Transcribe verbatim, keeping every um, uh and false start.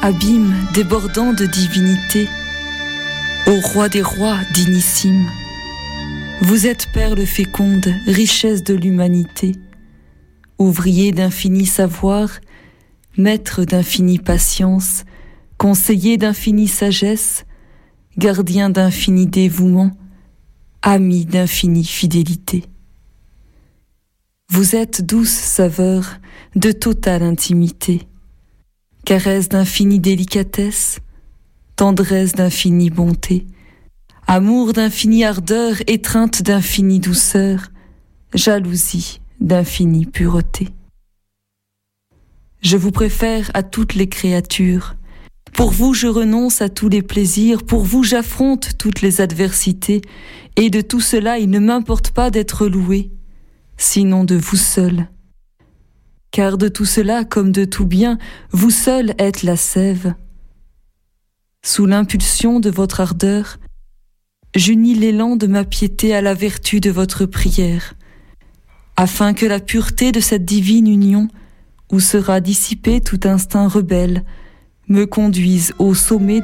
abîme débordant de divinité, ô roi des rois dignissime, vous êtes perle féconde, richesse de l'humanité, ouvrier d'infini savoir, maître d'infinie patience, conseiller d'infinie sagesse, gardien d'infini dévouement, ami d'infinie fidélité. Vous êtes douce saveur de totale intimité, caresse d'infinie délicatesse, tendresse d'infinie bonté, amour d'infinie ardeur, étreinte d'infinie douceur, jalousie d'infinie pureté. Je vous préfère à toutes les créatures. Pour vous, je renonce à tous les plaisirs. Pour vous, j'affronte toutes les adversités. Et de tout cela, il ne m'importe pas d'être loué, sinon de vous seul. Car de tout cela, comme de tout bien, vous seul êtes la sève. Sous l'impulsion de votre ardeur, j'unis l'élan de ma piété à la vertu de votre prière, afin que la pureté de cette divine union, où sera dissipé tout instinct rebelle, me conduise au sommet